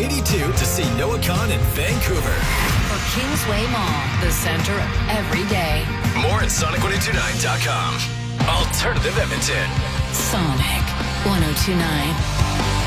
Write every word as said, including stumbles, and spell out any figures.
eighty-two to see Noah Khan in Vancouver. For Kingsway Mall, the center of every day. More at Sonic ten twenty-nine dot com. Alternative Edmonton. Sonic ten twenty-nine.